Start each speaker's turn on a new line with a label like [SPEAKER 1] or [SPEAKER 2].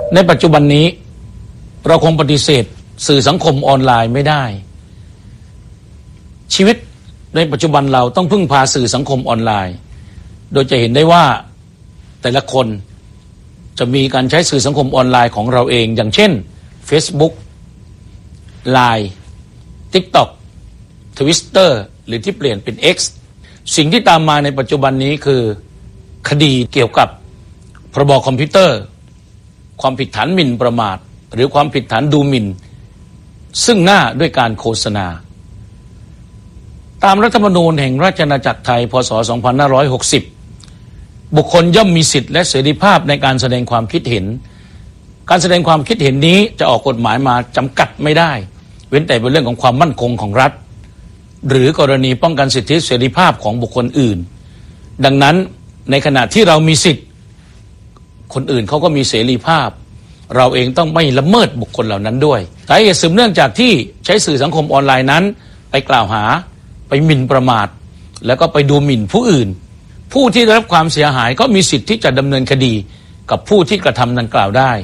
[SPEAKER 1] ในปัจจุบันนี้เราคงปฏิเสธสื่อสังคมออนไลน์ไม่ได้ชีวิตในปัจจุบันเราต้องพึ่งพาสื่อสังคมออนไลน์โดยจะเห็นได้ว่าแต่ละคนจะมีการใช้สื่อสังคมออนไลน์ของเราเองอย่างเช่น Facebook Line TikTok Twitter หรือที่เปลี่ยนเป็น X สิ่งที่ตามมาในปัจจุบันนี้คือคดีเกี่ยวกับพรบคอมพิวเตอร์ความผิดฐานหมิ่นประมาทหรือความผิดฐานดูหมิ่นซึ่งหน้าด้วยการโฆษณาตามรัฐธรรมนูญแห่งราชอาณาจักรไทยพ.ศ. 2560บุคคลย่อมมีสิทธิและเสรีภาพในการแสดงความคิดเห็นการแสดงความคิดเห็นนี้จะออกกฎหมายมาจำกัดไม่ได้เว้นแต่เป็นเรื่องของความมั่นคงของรัฐหรือกรณีป้องกันสิทธิเสรีภาพของบุคคลอื่นดังนั้นในขณะที่เรามีสิทธิ์คนอื่นเขาก็มีเสรีภาพเราเองต้องไม่ละเมิดบุคคลเหล่านั้นด้วยสาเหตุสืบเนื่องจากที่ใช้สื่อสังคมออนไลน์นั้นไปกล่าวหาไปหมิ่นประมาทแล้วก็ไปดูหมิ่นผู้อื่นผู้ที่ได้รับความเสียหายก็มีสิทธิ์ที่จะดำเนินคดีกับผู้ที่กระทำดังกล่าวได้